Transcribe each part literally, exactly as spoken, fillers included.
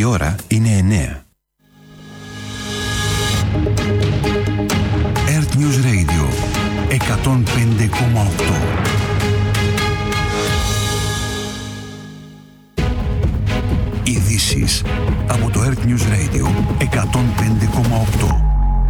ώρα είναι εννέα. Earth News Radio εκατόν πέντε κόμμα οκτώ. Ειδήσεις από το Earth News Radio εκατόν πέντε κόμμα οκτώ.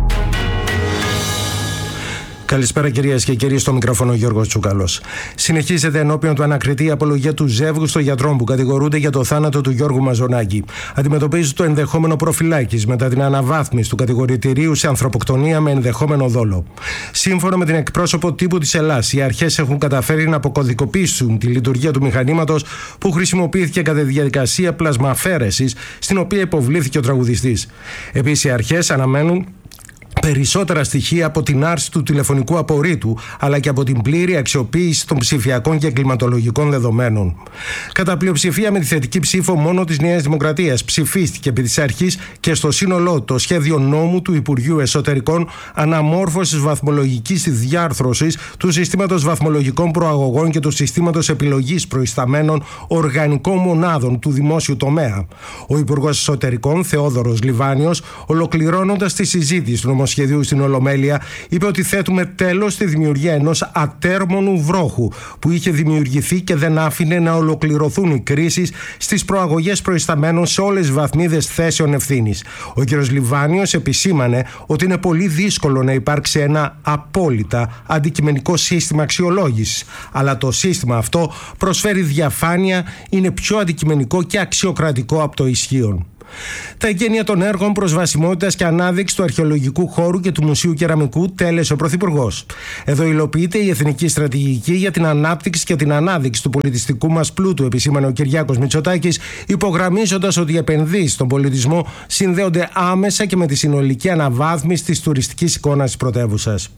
Καλησπέρα κυρίες και κύριοι, στο μικρόφωνο Γιώργος Τσουκαλός. Συνεχίζεται ενώπιον του ανακριτή η απολογία του ζεύγους των γιατρών που κατηγορούνται για το θάνατο του Γιώργου Μαζονάκη. Αντιμετωπίζει το ενδεχόμενο προφυλάκης μετά την αναβάθμιση του κατηγορητηρίου σε ανθρωποκτονία με ενδεχόμενο δόλο. Σύμφωνα με την εκπρόσωπο τύπου της Ελλάς, οι αρχές έχουν καταφέρει να αποκωδικοποιήσουν τη λειτουργία του μηχανήματος που χρησιμοποιήθηκε κατά τη διαδικασία πλασμαφαίρεσης, στην οποία υποβλήθηκε ο τραγουδιστής. Επίσης, οι αρχές αναμένουν περισσότερα στοιχεία από την άρση του τηλεφωνικού απορρίτου, αλλά και από την πλήρη αξιοποίηση των ψηφιακών και κλιματολογικών δεδομένων. Κατά πλειοψηφία με τη θετική ψήφο μόνο της Νέας Δημοκρατίας ψηφίστηκε επί της αρχής και στο σύνολό το σχέδιο νόμου του Υπουργείου Εσωτερικών αναμόρφωσης βαθμολογικής διάρθρωσης του συστήματος βαθμολογικών προαγωγών και του συστήματος επιλογής προϊσταμένων οργανικών μονάδων του δημόσιου τομέα. Ο Υπουργός Εσωτερικών, Θεόδωρος Λιβάνιος, ολοκληρώνοντας τη συζήτηση του νομοσχεδίου στην Ολομέλεια, είπε ότι θέτουμε τέλος στη δημιουργία ενός ατέρμονου βρόχου που είχε δημιουργηθεί και δεν άφηνε να ολοκληρωθούν οι κρίσεις στις προαγωγές προϊσταμένων σε όλες τις βαθμίδες θέσεων ευθύνης. Ο κ. Λιβάνιος επισήμανε ότι είναι πολύ δύσκολο να υπάρξει ένα απόλυτα αντικειμενικό σύστημα αξιολόγησης, αλλά το σύστημα αυτό προσφέρει διαφάνεια, είναι πιο αντικειμενικό και αξιοκρατικό από το ισχύον. Τα εγγένεια των έργων προσβασιμότητας και ανάδειξη του αρχαιολογικού χώρου και του Μουσείου Κεραμικού τέλεσε ο Πρωθυπουργός. Εδώ υλοποιείται η Εθνική Στρατηγική για την Ανάπτυξη και την Ανάδειξη του πολιτιστικού μας πλούτου, επισήμανε ο Κυριάκος Μητσοτάκης, υπογραμμίζοντας ότι οι επενδύσεις στον πολιτισμό συνδέονται άμεσα και με τη συνολική αναβάθμιση της τουριστικής εικόνας της πρωτεύουσας.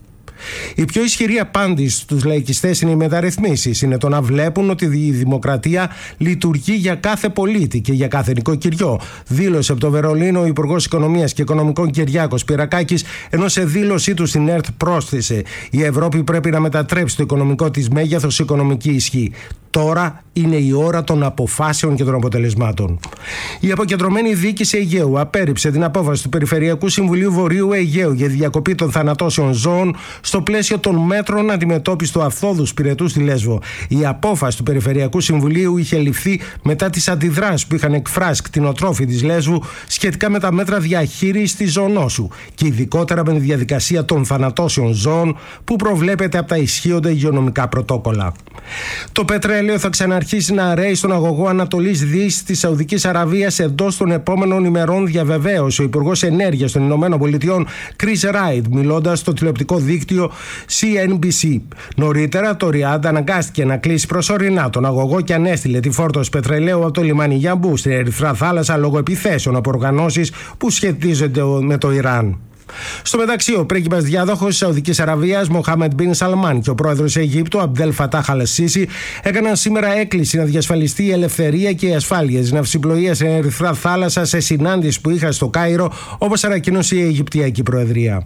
Η πιο ισχυρή απάντηση στους λαϊκιστές είναι οι μεταρρυθμίσεις. Είναι το να βλέπουν ότι η δημοκρατία λειτουργεί για κάθε πολίτη και για κάθε νοικοκυριό. Δήλωσε από το Βερολίνο ο Υπουργός Οικονομίας και Οικονομικών Κυριάκος Πυρακάκης, ενώ σε δήλωσή του στην ΕΡΤ πρόσθεσε: η Ευρώπη πρέπει να μετατρέψει το οικονομικό της μέγεθος σε οικονομική ισχύ. Τώρα είναι η ώρα των αποφάσεων και των αποτελεσμάτων. Η αποκεντρωμένη διοίκηση Αιγαίου απέρριψε την απόφαση του Περιφερειακού Συμβουλίου Βορείου Αιγαίου για διακοπή των θανατώσεων ζώων στο πλαίσιο των μέτρων αντιμετώπισης του αφθόδους πυρετού στη Λέσβο. Η απόφαση του Περιφερειακού Συμβουλίου είχε ληφθεί μετά τις αντιδράσεις που είχαν εκφράσει κτηνοτρόφοι της Λέσβου σχετικά με τα μέτρα διαχείρισης της ζωονόσου και ειδικότερα με τη διαδικασία των θανατώσεων ζώων που προβλέπεται από τα ισχύοντα υγειονομικά πρωτόκολλα. Το πετρέλαιο θα ξαναρχίσει να ρέει στον αγωγό Ανατολής Δύσης της Σαουδικής Αραβίας εντός των επόμενων ημερών, διαβεβαίωσε ο Υπουργός Ενέργειας των Ηνωμένων Πολιτειών Chris Wright, μιλώντας στο τηλεοπτικό δίκτυο σι εν μπι σι. Νωρίτερα, το Ριάντ αναγκάστηκε να κλείσει προσωρινά τον αγωγό και ανέστειλε τη φόρτωση πετρελαίου από το λιμάνι Γιαμπού στην Ερυθρά Θάλασσα λόγω επιθέσεων από οργανώσεις που σχετίζονται με το Ιράν. Στο μεταξύ, ο πρίγκιπας διάδοχος της Σαουδικής Αραβίας, Μοχάμεντ Μπιν Σαλμάν, και ο πρόεδρος της Αιγύπτου, Αμπτέλ Φατάχ Αλ Σίσι, έκαναν σήμερα έκκληση να διασφαλιστεί η ελευθερία και η ασφάλεια της ναυσιπλοείας στην Ερυθρά Θάλασσα σε συνάντηση που είχα στο Κάιρο, όπως ανακοίνωσε η Αιγυπτιακή Προεδρία.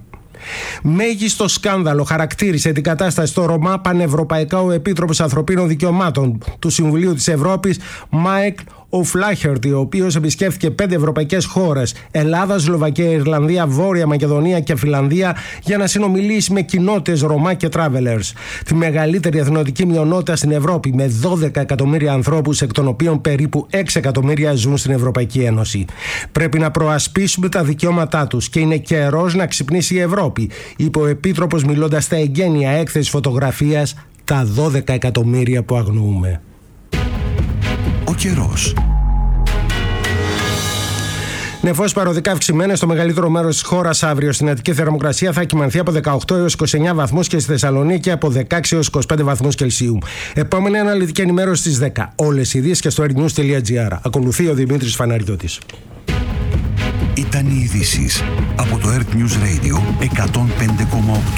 Μέγιστο σκάνδαλο χαρακτήρισε την κατάσταση στο Ρωμά πανευρωπαϊκά ο Επίτροπος Ανθρωπίνων Δικαιωμάτων του Συμβουλίου της Ευρώπης, Μάικλ O'Flaherty, ο οποίος επισκέφθηκε πέντε ευρωπαϊκές χώρες, Ελλάδα, Σλοβακία, Ιρλανδία, Βόρεια Μακεδονία και Φιλανδία, για να συνομιλήσει με κοινότητες Ρωμά και travelers. Τη μεγαλύτερη εθνοτική μειονότητα στην Ευρώπη, με δώδεκα εκατομμύρια ανθρώπους, εκ των οποίων περίπου έξι εκατομμύρια ζουν στην Ευρωπαϊκή Ένωση. Πρέπει να προασπίσουμε τα δικαιώματά τους και είναι καιρός να ξυπνήσει η Ευρώπη, είπε ο Επίτροπος, μιλώντας στα εγγένεια έκθεση φωτογραφίας τα δώδεκα εκατομμύρια που αγνοούμε. Ο καιρός. Νεφώσεις παροδικά αυξημένες στο μεγαλύτερο μέρος της χώρας αύριο. Στην Αττική θερμοκρασία θα κυμανθεί από δεκαοκτώ έως είκοσι εννέα βαθμούς και στη Θεσσαλονίκη από δεκαέξι έως είκοσι πέντε βαθμούς Κελσίου. Επόμενη αναλυτική ενημέρωση στις δέκα. Όλες οι ειδήσεις και στο airnews τελεία gr. Ακολουθεί ο Δημήτρης Φαναριώτης. Ήταν οι ειδήσεις από το Earth News Radio εκατόν πέντε κόμμα οκτώ.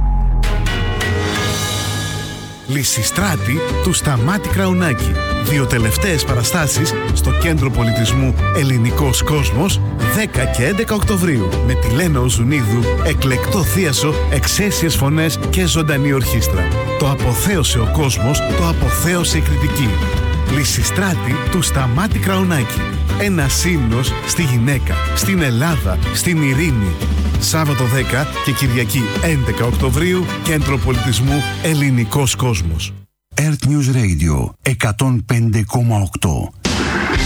Λυσιστράτη του Σταμάτη Κραουνάκη. Δύο τελευταίες παραστάσεις στο Κέντρο Πολιτισμού Ελληνικός Κόσμος δέκα και έντεκα Οκτωβρίου με τη Λένα Οζουνίδου, εκλεκτό θίασο, εξαίσιες φωνές και ζωντανή ορχήστρα. Το αποθέωσε ο κόσμος, το αποθέωσε η κριτική. Λυσιστράτη του Σταμάτη Κραουνάκη. Ένας ύμνος στη γυναίκα, στην Ελλάδα, στην ειρήνη. Σάββατο δέκα και Κυριακή έντεκα Οκτωβρίου, Κέντρο Πολιτισμού Ελληνικός Κόσμος. Earth News Radio εκατόν πέντε κόμμα οκτώ.